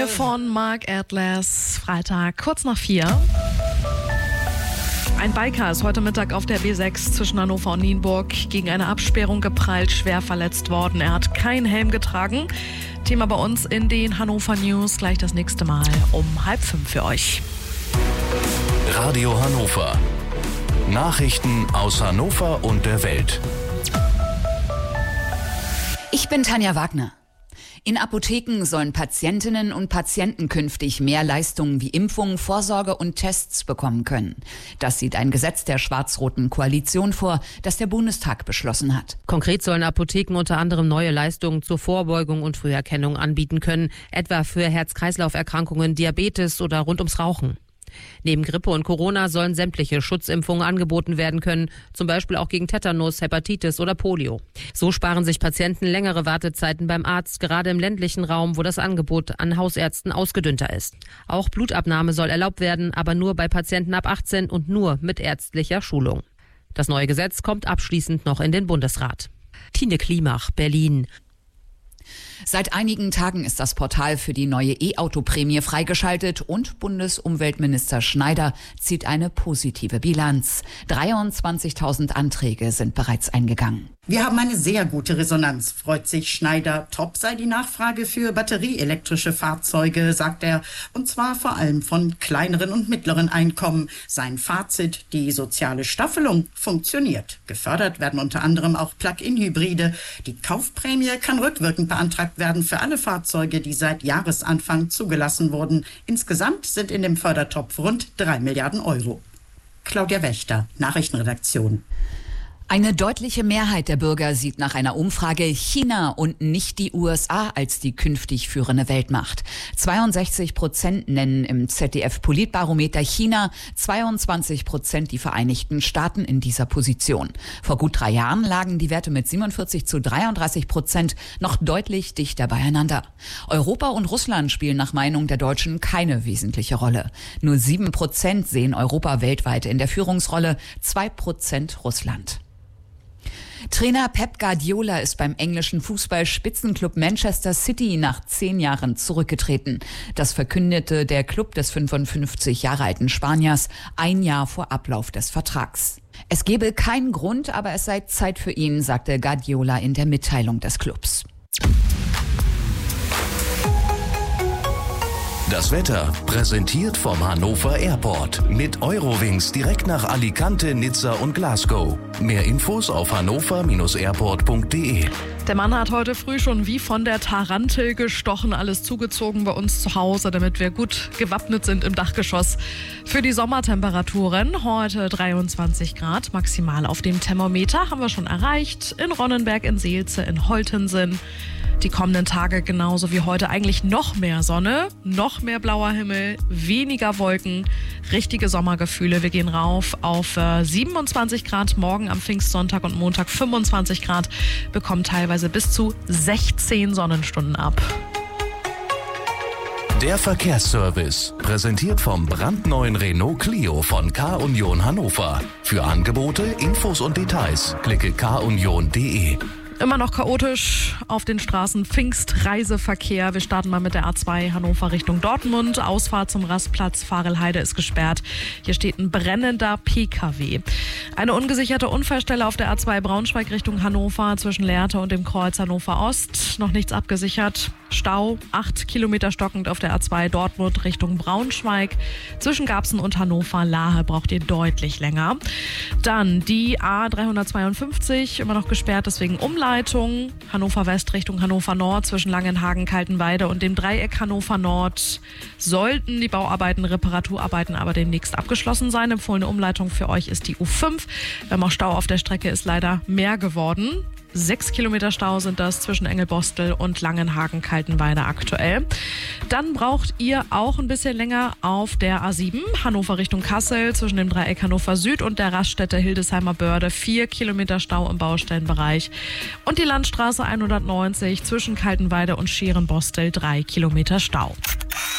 Von Mark Atlas, Freitag, kurz nach 4. Ein Biker ist heute Mittag auf der B6 zwischen Hannover und Nienburg gegen eine Absperrung geprallt, schwer verletzt worden. Er hat keinen Helm getragen. Thema bei uns in den Hannover News gleich das nächste Mal um 4:30 für euch. Radio Hannover. Nachrichten aus Hannover und der Welt. Ich bin Tanja Wagner. In Apotheken sollen Patientinnen und Patienten künftig mehr Leistungen wie Impfungen, Vorsorge und Tests bekommen können. Das sieht ein Gesetz der schwarz-roten Koalition vor, das der Bundestag beschlossen hat. Konkret sollen Apotheken unter anderem neue Leistungen zur Vorbeugung und Früherkennung anbieten können, etwa für Herz-Kreislauf-Erkrankungen, Diabetes oder rund ums Rauchen. Neben Grippe und Corona sollen sämtliche Schutzimpfungen angeboten werden können, zum Beispiel auch gegen Tetanus, Hepatitis oder Polio. So sparen sich Patienten längere Wartezeiten beim Arzt, gerade im ländlichen Raum, wo das Angebot an Hausärzten ausgedünnter ist. Auch Blutabnahme soll erlaubt werden, aber nur bei Patienten ab 18 und nur mit ärztlicher Schulung. Das neue Gesetz kommt abschließend noch in den Bundesrat. Tine Klimach, Berlin. Seit einigen Tagen ist das Portal für die neue E-Auto-Prämie freigeschaltet und Bundesumweltminister Schneider zieht eine positive Bilanz. 23.000 Anträge sind bereits eingegangen. Wir haben eine sehr gute Resonanz, freut sich Schneider. Top sei die Nachfrage für batterieelektrische Fahrzeuge, sagt er. Und zwar vor allem von kleineren und mittleren Einkommen. Sein Fazit, die soziale Staffelung funktioniert. Gefördert werden unter anderem auch Plug-in-Hybride. Die Kaufprämie kann rückwirkend beantragt werden für alle Fahrzeuge, die seit Jahresanfang zugelassen wurden. Insgesamt sind in dem Fördertopf rund 3 Milliarden Euro. Claudia Wächter, Nachrichtenredaktion. Eine deutliche Mehrheit der Bürger sieht nach einer Umfrage China und nicht die USA als die künftig führende Weltmacht. 62% nennen im ZDF-Politbarometer China, 22% die Vereinigten Staaten in dieser Position. Vor gut 3 Jahren lagen die Werte mit 47-33% noch deutlich dichter beieinander. Europa und Russland spielen nach Meinung der Deutschen keine wesentliche Rolle. Nur 7% sehen Europa weltweit in der Führungsrolle, 2% Russland. Trainer Pep Guardiola ist beim englischen Fußball-Spitzenklub Manchester City nach 10 Jahren zurückgetreten. Das verkündete der Klub des 55 Jahre alten Spaniers 1 Jahr vor Ablauf des Vertrags. Es gebe keinen Grund, aber es sei Zeit für ihn, sagte Guardiola in der Mitteilung des Clubs. Das Wetter präsentiert vom Hannover Airport. Mit Eurowings direkt nach Alicante, Nizza und Glasgow. Mehr Infos auf hannover-airport.de. Der Mann hat heute früh schon wie von der Tarantel gestochen, alles zugezogen bei uns zu Hause, damit wir gut gewappnet sind im Dachgeschoss. Für die Sommertemperaturen heute 23 Grad maximal auf dem Thermometer haben wir schon erreicht. In Ronnenberg, in Seelze, in Holtensen. Die kommenden Tage genauso wie heute eigentlich noch mehr Sonne, noch mehr blauer Himmel, weniger Wolken, richtige Sommergefühle. Wir gehen rauf auf 27 Grad morgen am Pfingstsonntag und Montag 25 Grad, bekommen teilweise bis zu 16 Sonnenstunden ab. Der Verkehrsservice, präsentiert vom brandneuen Renault Clio von K-Union Hannover. Für Angebote, Infos und Details klicke kunion.de. Immer noch chaotisch auf den Straßen. Pfingstreiseverkehr. Wir starten mal mit der A2 Hannover Richtung Dortmund. Ausfahrt zum Rastplatz Farelheide ist gesperrt. Hier steht ein brennender PKW. Eine ungesicherte Unfallstelle auf der A2 Braunschweig Richtung Hannover zwischen Lehrte und dem Kreuz Hannover Ost. Noch nichts abgesichert. Stau 8 Kilometer stockend auf der A2 Dortmund Richtung Braunschweig. Zwischen Garbsen und Hannover-Lahe braucht ihr deutlich länger. Dann die A352, immer noch gesperrt, deswegen Umleitung. Hannover West Richtung Hannover Nord zwischen Langenhagen, Kaltenweide und dem Dreieck Hannover Nord sollten die Bauarbeiten, Reparaturarbeiten aber demnächst abgeschlossen sein. Empfohlene Umleitung für euch ist die U5. Wir haben auch Stau auf der Strecke, ist leider mehr geworden. 6 Kilometer Stau sind das zwischen Engelbostel und Langenhagen-Kaltenweide aktuell. Dann braucht ihr auch ein bisschen länger auf der A7 Hannover Richtung Kassel zwischen dem Dreieck Hannover Süd und der Raststätte Hildesheimer Börde. 4 Kilometer Stau im Baustellenbereich. Und die Landstraße 190 zwischen Kaltenweide und Schierenbostel 3 Kilometer Stau.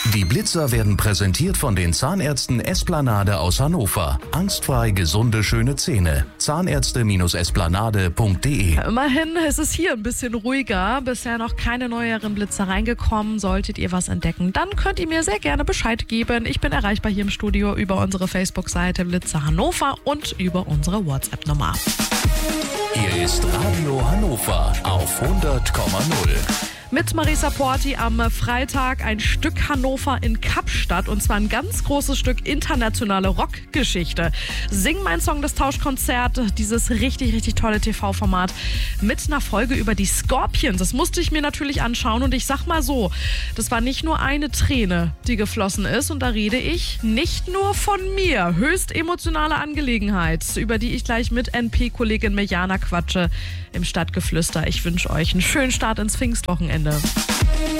Die Blitzer werden präsentiert von den Zahnärzten Esplanade aus Hannover. Angstfrei gesunde, schöne Zähne. Zahnärzte-esplanade.de. Immerhin ist es hier ein bisschen ruhiger. Bisher noch keine neueren Blitzer reingekommen. Solltet ihr was entdecken, dann könnt ihr mir sehr gerne Bescheid geben. Ich bin erreichbar hier im Studio über unsere Facebook-Seite Blitzer Hannover und über unsere WhatsApp-Nummer. Hier ist Radio Hannover auf 100,0. Mit Marisa Porti am Freitag ein Stück Hannover in Kapstadt und zwar ein ganz großes Stück internationale Rockgeschichte. Sing mein Song, das Tauschkonzert, dieses richtig, richtig tolle TV-Format mit einer Folge über die Scorpions. Das musste ich mir natürlich anschauen und ich sag mal so, das war nicht nur eine Träne, die geflossen ist und da rede ich nicht nur von mir. Höchst emotionale Angelegenheit, über die ich gleich mit NP-Kollegin Mirjana quatsche im Stadtgeflüster. Ich wünsche euch einen schönen Start ins Pfingstwochenende.